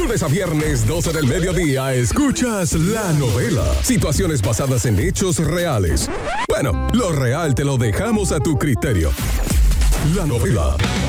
lunes a viernes, 12 del mediodía, escuchas La Novela. Situaciones basadas en hechos reales. Bueno, lo real te lo dejamos a tu criterio. La Novela.